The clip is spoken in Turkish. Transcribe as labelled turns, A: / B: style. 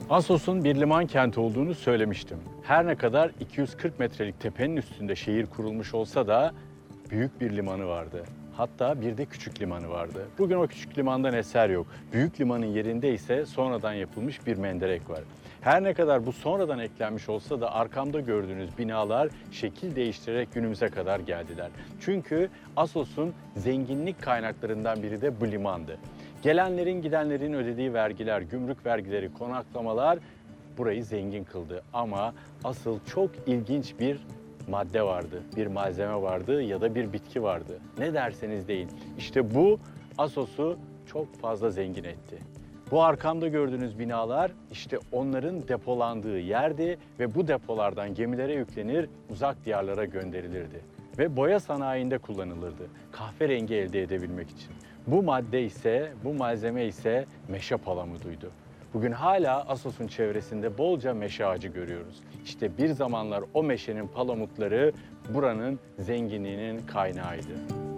A: Assos'un bir liman kenti olduğunu söylemiştim. Her ne kadar 240 metrelik tepenin üstünde şehir kurulmuş olsa da büyük bir limanı vardı. Hatta bir de küçük limanı vardı. Bugün o küçük limandan eser yok. Büyük limanın yerinde ise sonradan yapılmış bir menderek var. Her ne kadar bu sonradan eklenmiş olsa da arkamda gördüğünüz binalar şekil değiştirerek günümüze kadar geldiler. Çünkü Assos'un zenginlik kaynaklarından biri de bu limandı. Gelenlerin gidenlerin ödediği vergiler, gümrük vergileri, konaklamalar burayı zengin kıldı. Ama asıl çok ilginç bir madde vardı, bir malzeme vardı ya da bir bitki vardı. Ne derseniz deyin. İşte bu Assos'u çok fazla zengin etti. Bu arkamda gördüğünüz binalar işte onların depolandığı yerdi ve bu depolardan gemilere yüklenir, uzak diyarlara gönderilirdi. Ve boya sanayinde kullanılırdı. Kahverengi elde edebilmek için. Bu madde ise, bu malzeme ise meşe palamuduydu. Bugün hala Assos'un çevresinde bolca meşe ağacı görüyoruz. İşte bir zamanlar o meşenin palamutları buranın zenginliğinin kaynağıydı.